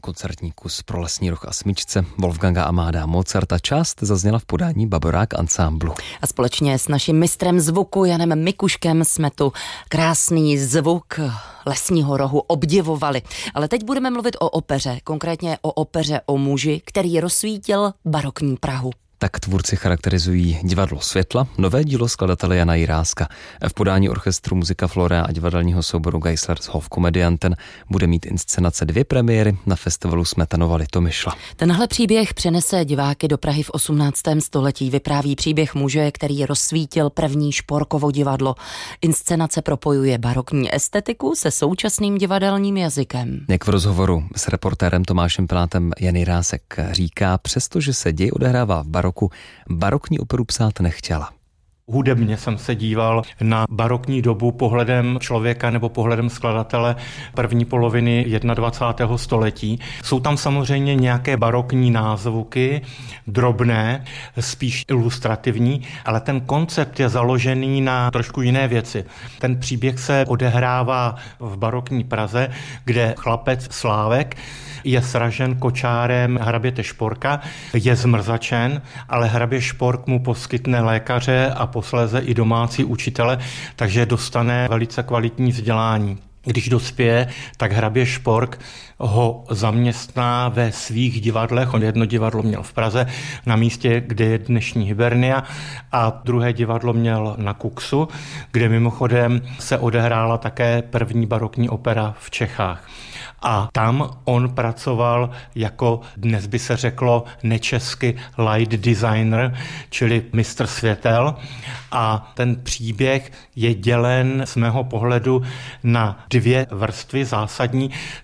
Koncertní kus pro Lesní roh a smyčce Wolfganga Amadea Mozarta. Část zazněla v podání Baborák ansámblu. A společně s naším mistrem zvuku Janem Mikuškem jsme tu krásný zvuk Lesního rohu obdivovali. Ale teď budeme mluvit o opeře, konkrétně o opeře o muži, který rozsvítil barokní Prahu. Tak tvůrci charakterizují Divadlo světla, nové dílo skladatele Jana Jiráska. V podání orchestru Musica Florea a divadelního souboru Geislers Hofkomedianten bude mít inscenace 2 premiéry na festivalu Smetanova Litomyšla. Tenhle příběh přenese diváky do Prahy v 18. století. Vypráví příběh muže, který rozsvítil první Šporkovo divadlo. Inscenace propojuje barokní estetiku se současným divadelním jazykem. Jak v rozhovoru s reportérem Tomášem Pilátem Jan Jirásek říká, přestože se děj odehrává v baroku, barokní operu psát nechtěla. Hudebně jsem se díval na barokní dobu pohledem člověka nebo pohledem skladatele první poloviny 21. století. Jsou tam samozřejmě nějaké barokní názvuky, drobné, spíš ilustrativní, ale ten koncept je založený na trošku jiné věci. Ten příběh se odehrává v barokní Praze, kde chlapec Slávek je sražen kočárem hraběte Šporka, je zmrzačen, ale hrabě Špork mu poskytne lékaře a posléze i domácí učitele, takže dostane velice kvalitní vzdělání. Když dospěje, tak hrabě Špork ho zaměstná ve svých divadlech. On jedno divadlo měl v Praze, na místě, kde je dnešní Hibernia, a druhé divadlo měl na Kuksu, kde mimochodem se odehrála také první barokní opera v Čechách. A tam on pracoval jako, dnes by se řeklo nečesky, light designer, čili mistr světel. A ten příběh je dělen z mého pohledu na 2 vrstvy zásadní.